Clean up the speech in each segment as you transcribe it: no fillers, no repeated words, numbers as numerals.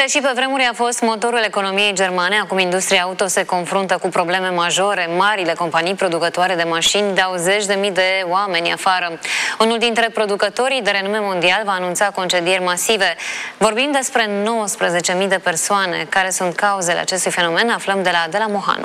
Deși pe vremuri a fost motorul economiei germane, acum industria auto se confruntă cu probleme majore. Marile companii producătoare de mașini dau zeci de mii de oameni afară. Unul dintre producătorii de renume mondial va anunța concedieri masive. Vorbim despre 19.000 de persoane. Care sunt cauzele acestui fenomen? Aflăm de la Adela Mohanu.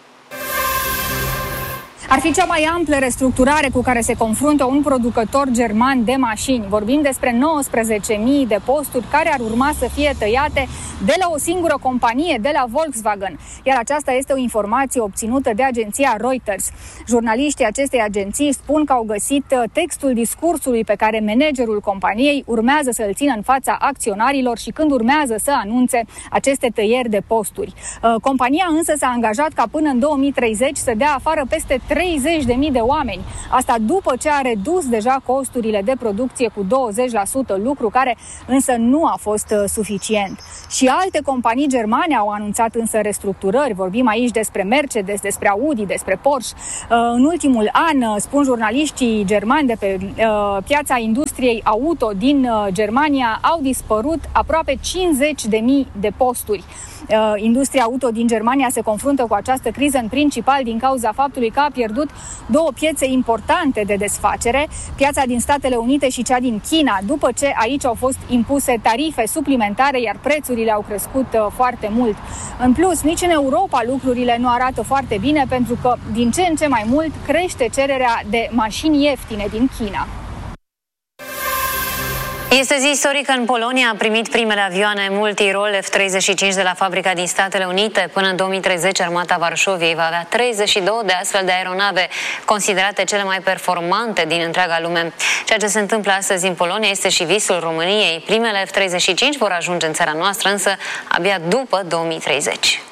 Ar fi cea mai amplă restructurare cu care se confruntă un producător german de mașini. Vorbim despre 19.000 de posturi care ar urma să fie tăiate de la o singură companie, de la Volkswagen. Iar aceasta este o informație obținută de agenția Reuters. Jurnaliștii acestei agenții spun că au găsit textul discursului pe care managerul companiei urmează să-l țină în fața acționarilor și când urmează să anunțe aceste tăieri de posturi. Compania însă s-a angajat ca până în 2030 să dea afară peste 30.000 de oameni. Asta după ce a redus deja costurile de producție cu 20%, lucru care însă nu a fost suficient. Și alte companii germane au anunțat însă restructurări. Vorbim aici despre Mercedes, despre Audi, despre Porsche. În ultimul an, spun jurnaliștii germani de pe piața industriei auto din Germania, au dispărut aproape 50.000 de posturi. Industria auto din Germania se confruntă cu această criză în principal din cauza faptului că a pierdut două piețe importante de desfacere, piața din Statele Unite și cea din China, după ce aici au fost impuse tarife suplimentare, iar prețurile au crescut foarte mult. În plus, nici în Europa lucrurile nu arată foarte bine, pentru că din ce în ce mai mult crește cererea de mașini ieftine din China. Este zi istorică în Polonia. A primit primele avioane multirol F-35 de la fabrica din Statele Unite. Până în 2030, armata Varșoviei va avea 32 de astfel de aeronave, considerate cele mai performante din întreaga lume. Ceea ce se întâmplă astăzi în Polonia este și visul României. Primele F-35 vor ajunge în țara noastră, însă abia după 2030.